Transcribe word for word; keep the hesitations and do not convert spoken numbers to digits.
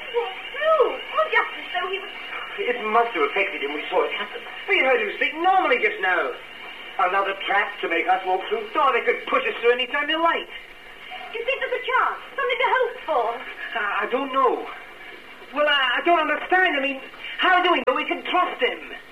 Walk through? Oh, just as though he was... It must have affected him. We saw it happen. We heard him speak normally just now. Another trap to make us walk through. Thought they could push us through any time they like. Do you think there's a chance? Something to hope for? Uh, I don't know. Well, I, I don't understand. I mean, how do we know we can trust him?